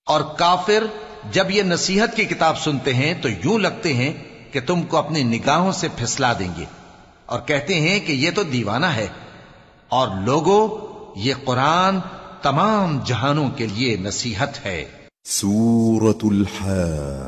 और काफिर जब ये नसीहत की किताब सुनते हैं तो यूं लगते हैं कि तुमको अपनी निगाहों से फिसला देंगे और कहते हैं कि ये तो दीवाना है। और लोगों, ये कुरान तमाम जहानों के लिए नसीहत है। सूरतुल हाक़्क़ा।